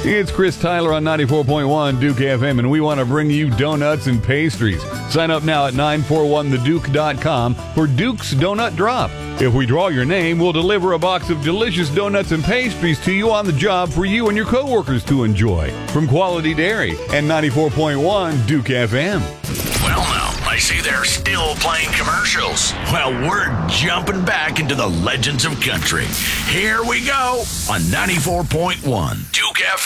It's Chris Tyler on 94.1 Duke FM, and we want to bring you donuts and pastries. Sign up now at 941theduke.com for Duke's Donut Drop. If we draw your name, we'll deliver a box of delicious donuts and pastries to you on the job for you and your coworkers to enjoy. From Quality Dairy and 94.1 Duke FM. Well, now, I see they're still playing commercials. Well, we're jumping back into the legends of country. Here we go on 94.1 Duke FM.